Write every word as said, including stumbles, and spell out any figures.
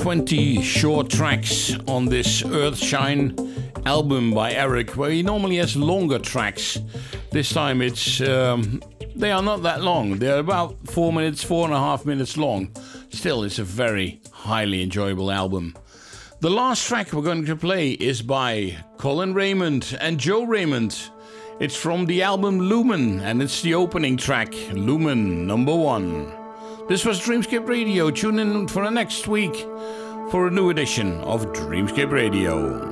twenty short tracks on this Earthshine album by Eric, where he normally has longer tracks. This time it's um, they are not that long. They're about four minutes, four and a half minutes long. Still, it's a very highly enjoyable album. The last track we're going to play is by Colin Raymond and Joe Raymond. It's from the album Lumen, and it's the opening track, Lumen number one. This was Dreamscape Radio. Tune in for the next week for a new edition of Dreamscape Radio.